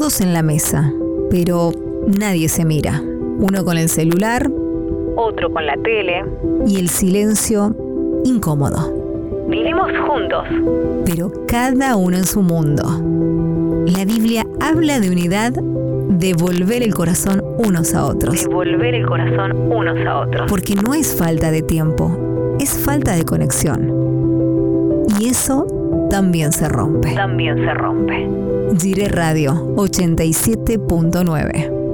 todos en la mesa, pero nadie se mira. Uno con el celular, otro con la tele. Y el silencio incómodo. Vivimos juntos, pero cada uno en su mundo. La Biblia habla de unidad, de volver el corazón unos a otros. De volver el corazón unos a otros. Porque no es falta de tiempo, es falta de conexión. Y eso también se rompe. También se rompe. Gire Radio 87.9.